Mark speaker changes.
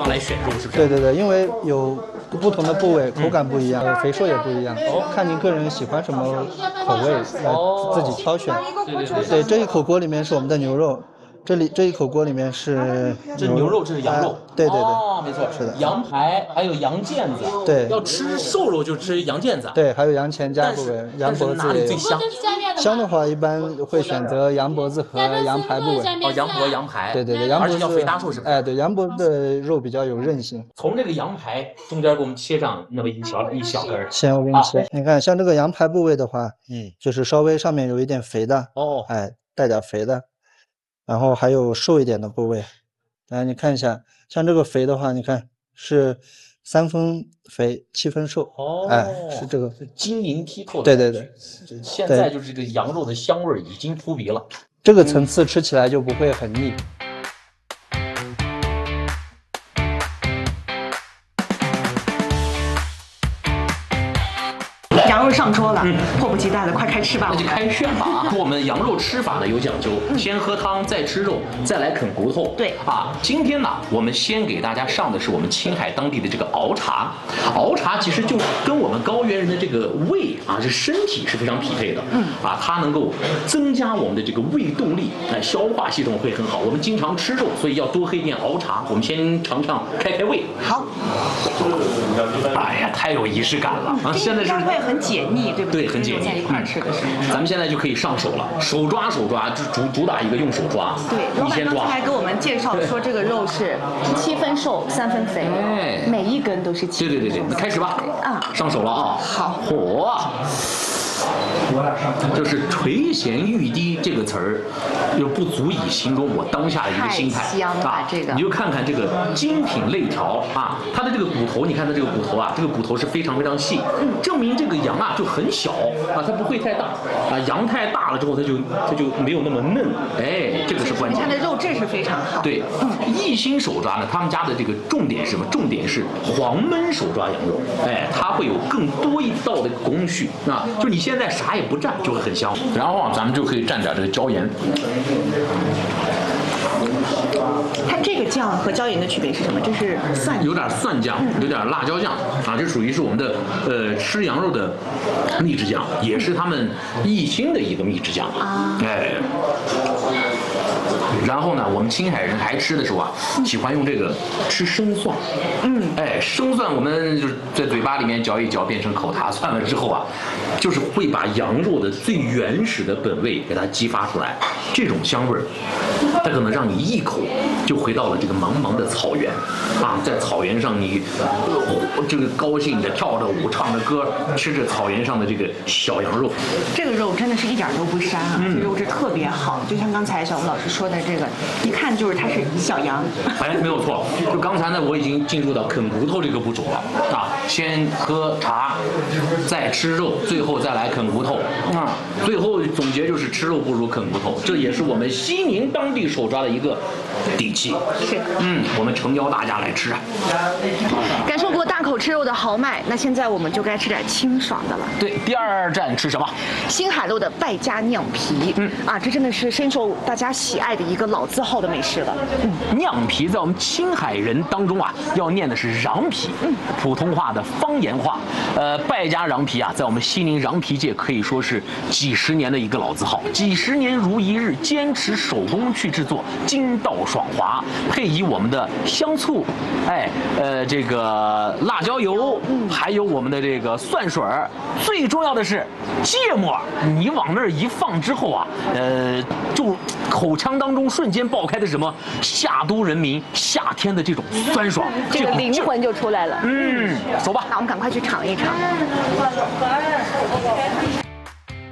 Speaker 1: 来选肉，是不是？
Speaker 2: 对对对，因为有不同的部位，口感不一样，肥瘦也不一样，看您个人喜欢什么口味来自己挑选。对，这一口锅里面是我们的牛肉。这一口锅里面是
Speaker 1: 牛肉，这是羊肉。
Speaker 2: 对对对，
Speaker 1: 哦，没错，
Speaker 2: 是的。
Speaker 1: 羊排还有羊腱子。
Speaker 2: 对，
Speaker 1: 要吃瘦肉就吃羊腱子。
Speaker 2: 对，还有羊前夹部位，羊脖子。
Speaker 1: 哪里最香？
Speaker 2: 香的话，一般会选择羊脖子和羊排部位。
Speaker 1: 哦，羊脖、羊排。
Speaker 2: 对对对，羊脖子
Speaker 1: 要肥大瘦是吧？
Speaker 2: 哎，对，羊脖的肉比较有韧性。
Speaker 1: 从这个羊排中间给我们切上那么一小根。
Speaker 2: 先我给你切，你看像这个羊排部位的话，就是稍微上面有一点肥的，哎，带点肥的。然后还有瘦一点的部位，来你看一下，像这个肥的话，你看是3分肥7分瘦，哎，是这个
Speaker 1: 晶莹剔透的。
Speaker 2: 对对对，
Speaker 1: 现在就是这个羊肉的香味已经扑鼻了，
Speaker 2: 这个层次吃起来就不会很腻。
Speaker 3: 羊肉上桌了，迫不及待的，快开吃吧！
Speaker 1: 那就开涮吧啊！我们羊肉吃法呢有讲究，先喝汤，再吃肉，再来啃骨头。
Speaker 3: 对
Speaker 1: 啊，今天呢，我们先给大家上的是我们青海当地的这个熬茶。熬茶其实就跟我们高原人的这个胃啊，这身体是非常匹配的。啊，它能够增加我们的这个胃动力，哎，消化系统会很好。我们经常吃肉，所以要多喝一点熬茶。我们先尝尝，开胃。
Speaker 3: 好。
Speaker 1: 哎呀，太有仪式感了啊！现在是
Speaker 3: 会很解腻，对不对？
Speaker 1: 对，很解腻。
Speaker 3: 在一块吃的时候，
Speaker 1: 咱们现在就可以上手了，手抓，主打一个用手抓。
Speaker 3: 对，老板刚才还给我们介绍说，这个肉是7分瘦3分肥，每一根都是7分。
Speaker 1: 对，那开始吧。啊，上手了啊！
Speaker 3: 好，
Speaker 1: 就是垂涎欲滴这个词儿，又不足以形容我当下的一个心态
Speaker 3: 啊。这个
Speaker 1: 你就看看这个精品肋条啊，它的这个骨头，你看它这个骨头啊，这个骨头是非常非常细，证明这个羊啊就很小啊，它不会太大啊。羊太大了之后，它就没有那么嫩，哎，这个是关键。
Speaker 3: 它的肉质是非常好。
Speaker 1: 对，一心手抓呢，他们家的这个重点是什么？重点是黄焖手抓羊肉，哎，它会有更多一道的工序啊，就你现在啥也不蘸就会很香。然后啊，咱们就可以蘸点这个椒盐。
Speaker 3: 它这个酱和椒盐的区别是什么？这是蒜，
Speaker 1: 有点蒜酱，有点辣椒酱啊，这属于是我们的吃羊肉的秘制酱，也是他们一心的一个秘制酱啊，哎。然后呢，我们青海人还吃的时候啊，喜欢用这个吃生蒜。哎，生蒜我们就是在嘴巴里面嚼一嚼，变成口塔蒜了之后啊，就是会把羊肉的最原始的本味给它激发出来，这种香味儿，它可能让你一口就回到了这个茫茫的草原啊，在草原上你这个高兴的跳着舞，唱着歌，吃着草原上的这个小羊肉。
Speaker 3: 这个肉真的是一点都不膻啊，这肉质特别好，就像刚才小吴老师说的这个，一看就是它是小羊。
Speaker 1: 哎，没有错。就刚才呢，我已经进入到啃骨头这个步骤了啊，先喝茶，再吃肉，最后再来啃骨头啊。最后总结就是吃肉不如啃骨头，这也是我们西宁当地手抓的一个底气。
Speaker 3: 是，
Speaker 1: 我们诚邀大家来吃啊。
Speaker 3: 感受过大口吃肉的豪迈，那现在我们就该吃点清爽的了。
Speaker 1: 对，第二站吃什么？
Speaker 3: 新海路的败家酿皮。这真的是深受大家喜爱的一个老字号的美食了。
Speaker 1: 酿皮在我们青海人当中啊，要念的是瓤皮，普通话的方言话。败家瓤皮啊，在我们西宁瓤皮界可以说是几十年的一个老字号，几十年如一日，坚持手工去制作，筋道爽滑，配以我们的香醋，这个辣椒油，还有我们的这个蒜水儿，最重要的是芥末，你往那儿一放之后啊，就口腔当中瞬间爆开的什么夏都人民夏天的这种酸爽，
Speaker 3: 这个灵魂就出来了。
Speaker 1: 走吧，
Speaker 3: 那我们赶快去尝一尝。